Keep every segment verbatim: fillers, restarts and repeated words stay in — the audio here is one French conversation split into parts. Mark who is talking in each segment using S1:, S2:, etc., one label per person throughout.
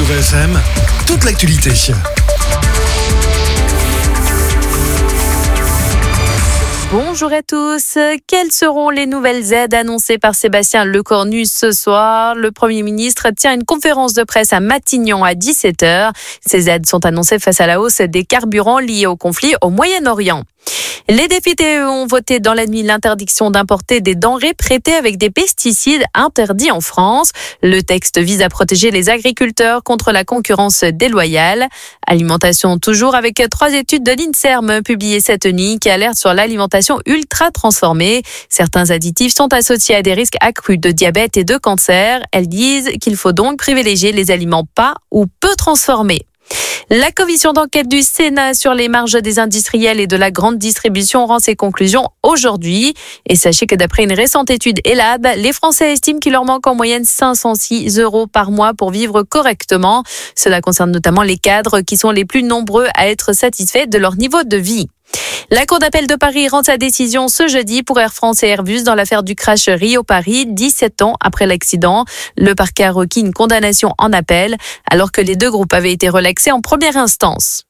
S1: Move F M, toute l'actualité.
S2: Bonjour à tous. Quelles seront les nouvelles aides annoncées par Sébastien Lecornu ce soir? Le Premier ministre tient une conférence de presse à Matignon à dix-sept heures. Ces aides sont annoncées face à la hausse des carburants liés au conflit au Moyen-Orient. Les députés ont voté dans la nuit l'interdiction d'importer des denrées traitées avec des pesticides interdits en France. Le texte vise à protéger les agriculteurs contre la concurrence déloyale. Alimentation toujours avec trois études de l'INSERM publiées cette nuit qui alertent sur l'alimentation ultra transformée. Certains additifs sont associés à des risques accrus de diabète et de cancer. Elles disent qu'il faut donc privilégier les aliments pas ou peu transformés. La commission d'enquête du Sénat sur les marges des industriels et de la grande distribution rend ses conclusions aujourd'hui. Et sachez que d'après une récente étude Elab, les Français estiment qu'il leur manque en moyenne cinq cent six euros par mois pour vivre correctement. Cela concerne notamment les cadres qui sont les plus nombreux à être satisfaits de leur niveau de vie. La Cour d'appel de Paris rend sa décision ce jeudi pour Air France et Airbus dans l'affaire du crash Rio-Paris, dix-sept ans après l'accident. Le parquet a requis une condamnation en appel, alors que les deux groupes avaient été relaxés en première instance.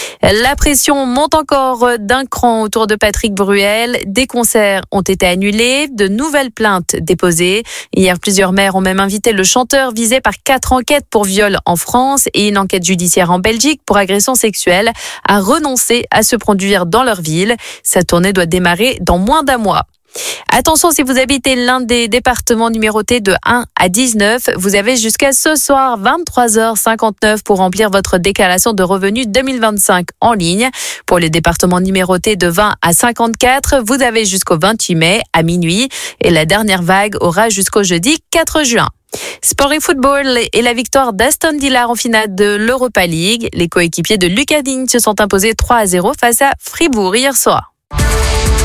S2: La pression monte encore d'un cran autour de Patrick Bruel. Des concerts ont été annulés, de nouvelles plaintes déposées. Hier, plusieurs maires ont même invité le chanteur visé par quatre enquêtes pour viol en France et une enquête judiciaire en Belgique pour agression sexuelle à renoncer à se produire dans leur ville. Sa tournée doit démarrer dans moins d'un mois. Attention, si vous habitez l'un des départements numérotés de un à dix-neuf, vous avez jusqu'à ce soir vingt-trois heures cinquante-neuf pour remplir votre déclaration de revenus deux mille vingt-cinq en ligne. Pour les départements numérotés de vingt à cinquante-quatre, vous avez jusqu'au vingt-huit mai à minuit et la dernière vague aura jusqu'au jeudi quatre juin. Sport et football et la victoire d'Aston Villa en finale de l'Europa League. Les coéquipiers de Lucas Digne se sont imposés trois à zéro face à Fribourg hier soir.